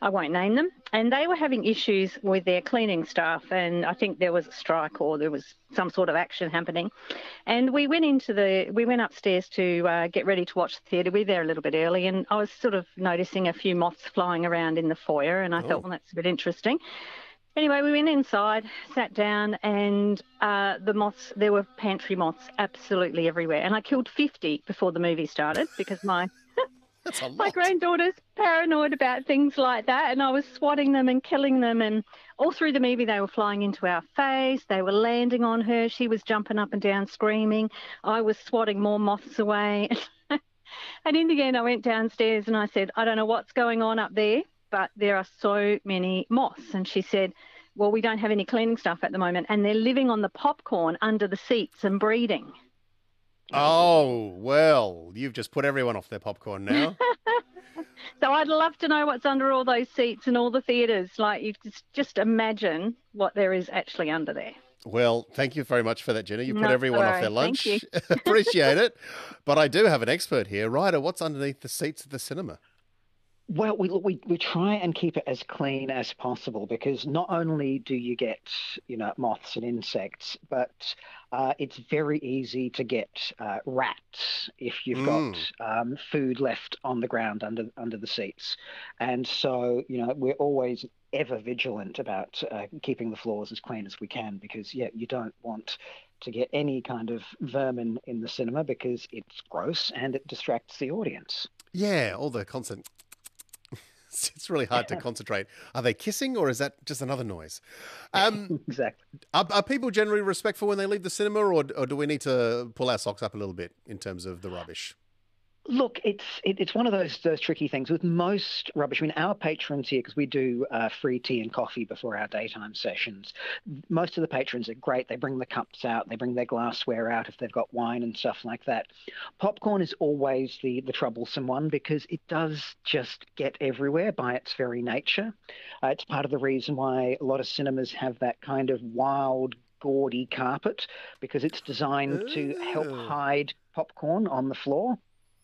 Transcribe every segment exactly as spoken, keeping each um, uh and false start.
I won't name them, and they were having issues with their cleaning staff, and I think there was a strike or there was some sort of action happening. And we went into the, we went upstairs to uh, get ready to watch the theatre. We were there a little bit early, and I was sort of noticing a few moths flying around in the foyer, and I oh. thought, well, that's a bit interesting. Anyway, we went inside, sat down, and uh, the moths, there were pantry moths absolutely everywhere. And I killed fifty before the movie started because my That's a lot. my granddaughter's paranoid about things like that, and I was swatting them and killing them. And all through the movie, they were flying into our face. They were landing on her. She was jumping up and down screaming. I was swatting more moths away. And in the end, I went downstairs and I said, I don't know what's going on up there, but there are so many moths. And she said, well, we don't have any cleaning stuff at the moment, and they're living on the popcorn under the seats and breeding. Oh, well, you've just put everyone off their popcorn now. So I'd love to know what's under all those seats in all the theatres. Like, you just, just imagine what there is actually under there. Well, thank you very much for that, Jenny. You put Not everyone sorry. off their lunch. Thank you. Appreciate it. But I do have an expert here. Ryder, what's underneath the seats at the cinema? Well, we, we we try and keep it as clean as possible, because not only do you get, you know, moths and insects, but uh, it's very easy to get uh, rats if you've mm. got um, food left on the ground under under the seats. And so, you know, we're always ever vigilant about uh, keeping the floors as clean as we can, because, yeah, you don't want to get any kind of vermin in the cinema because it's gross and it distracts the audience. Yeah, all the constant... It's really hard to concentrate. Are they kissing, or is that just another noise? Um, exactly. Are, are people generally respectful when they leave the cinema, or, or do we need to pull our socks up a little bit in terms of the rubbish? Look, it's it, it's one of those those tricky things with most rubbish. I mean, our patrons here, because we do uh, free tea and coffee before our daytime sessions, most of the patrons are great. They bring the cups out, they bring their glassware out if they've got wine and stuff like that. Popcorn is always the, the troublesome one, because it does just get everywhere by its very nature. Uh, it's part of the reason why a lot of cinemas have that kind of wild, gaudy carpet, because it's designed Ooh. to help hide popcorn on the floor.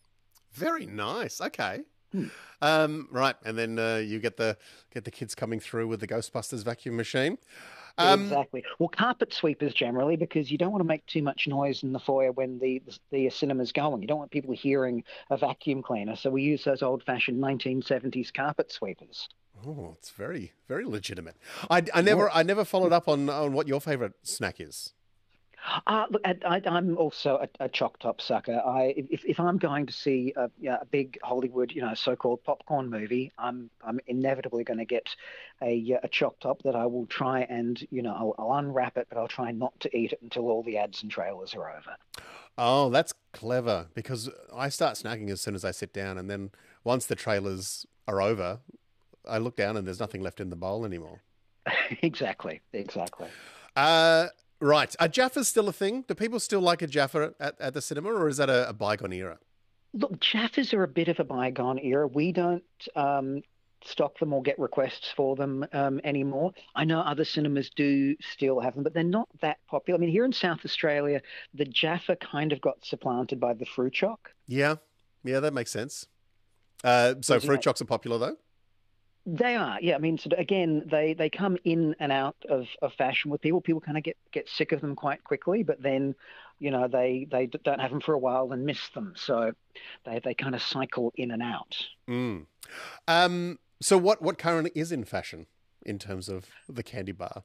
Very nice. Okay. Hmm. Um, right, and then uh, you get the get the kids coming through with the Ghostbusters vacuum machine. Um, exactly. Well, carpet sweepers generally, because you don't want to make too much noise in the foyer when the, the, the cinema's going. You don't want people hearing a vacuum cleaner. So we use those old-fashioned nineteen seventies carpet sweepers. Oh, it's very, very legitimate. I, I never, I never followed up on, on what your favourite snack is. Uh, look, I, I, I'm also a, a choc top sucker. I, if, if I'm going to see a, you know, a big Hollywood, you know, so-called popcorn movie, I'm I'm inevitably going to get a, a choc top that I will try and, you know, I'll, I'll unwrap it, but I'll try not to eat it until all the ads and trailers are over. Oh, that's clever, because I start snacking as soon as I sit down, and then once the trailers are over, I look down and there's nothing left in the bowl anymore. Exactly, exactly. Uh. Right. Are Jaffas still a thing? Do people still like a Jaffa at, at the cinema, or is that a, a bygone era? Look, Jaffas are a bit of a bygone era. We don't um, stock them or get requests for them um, anymore. I know other cinemas do still have them, but they're not that popular. I mean, here in South Australia, the Jaffa kind of got supplanted by the fruit choc. Yeah. Yeah, that makes sense. Uh, so fruit chocs are popular, though? They are, yeah. I mean, so again, they, they come in and out of, of fashion with people. People kind of get, get sick of them quite quickly, but then, you know, they, they don't have them for a while and miss them. So they, they kind of cycle in and out. Mm. Um, so what, what currently is in fashion in terms of the candy bar?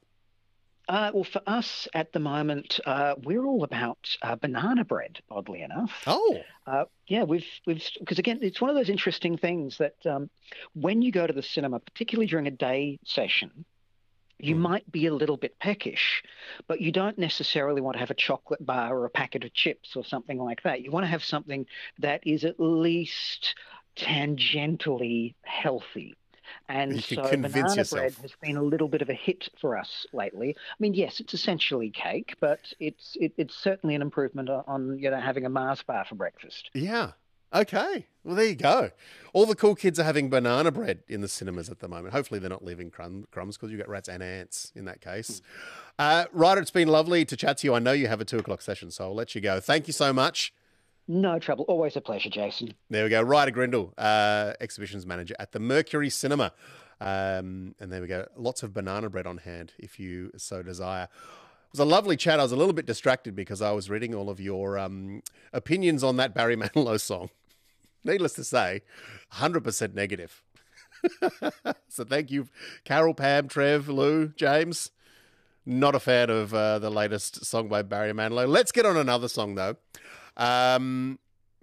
Uh, well, for us at the moment, uh, we're all about uh, banana bread, oddly enough. Oh. Uh, yeah, we've, we've, because again, it's one of those interesting things that um, when you go to the cinema, particularly during a day session, you mm. might be a little bit peckish, but you don't necessarily want to have a chocolate bar or a packet of chips or something like that. You want to have something that is at least tangentially healthy. And so banana yourself. bread has been a little bit of a hit for us lately. I mean, yes, it's essentially cake, but it's it, it's certainly an improvement on, you know, having a Mars bar for breakfast. Yeah. Okay. Well, there you go. All the cool kids are having banana bread in the cinemas at the moment. Hopefully they're not leaving crumb, crumbs, because you've got rats and ants in that case. Uh, Ryder, it's been lovely to chat to you. I know you have a two o'clock session, so I'll let you go. Thank you so much. No trouble. Always a pleasure, Jason. There we go. Ryder Grindle, uh, exhibitions manager at the Mercury Cinema. Um, and there we go. Lots of banana bread on hand if you so desire. It was a lovely chat. I was a little bit distracted because I was reading all of your um, opinions on that Barry Manilow song. Needless to say, one hundred percent negative. So thank you, Carol, Pam, Trev, Lou, James. Not a fan of uh, the latest song by Barry Manilow. Let's get on another song, though. Um,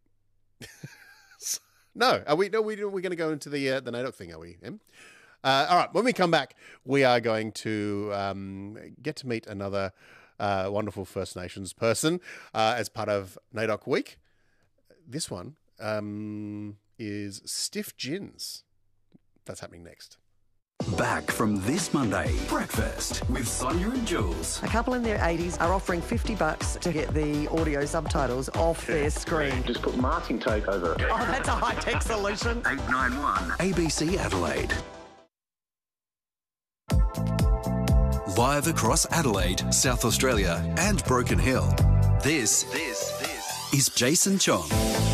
no, are we? No, we, we're going to go into the uh, the NAIDOC thing, are we, Em? Uh, all right, when we come back, we are going to um, get to meet another uh, wonderful First Nations person uh, as part of NAIDOC Week. This one um, is Stiff Gins. That's happening next. Back from this Monday, breakfast with Sonia and Jules. A couple in their eighties are offering fifty bucks to get the audio subtitles off their screen. Just put masking tape over it. Oh, that's a high-tech solution. eight nine one A B C Adelaide. Live across Adelaide, South Australia and Broken Hill. This, this, this is Jason Chong.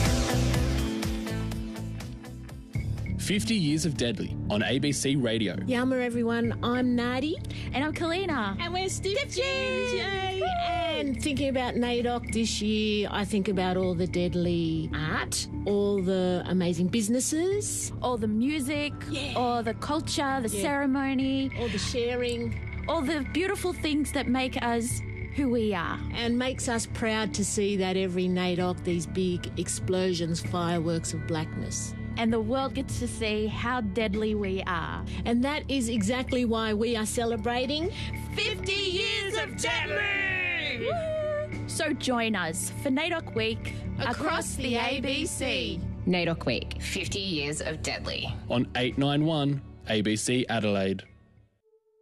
fifty years of Deadly on A B C Radio. Yama everyone, I'm Nadi. And I'm Kalina. And we're Stiff Gins, yay! And thinking about NAIDOC this year, I think about all the deadly art, all the amazing businesses, all the music, yeah. all the culture, the yeah. ceremony, all the sharing, all the beautiful things that make us who we are. And makes us proud to see that every NAIDOC, these big explosions, fireworks of blackness. And the world gets to see how deadly we are. And that is exactly why we are celebrating fifty years of Deadly! Woo! So join us for NAIDOC Week across, across the A B C. NAIDOC Week, fifty years of Deadly. On eight nine one A B C Adelaide.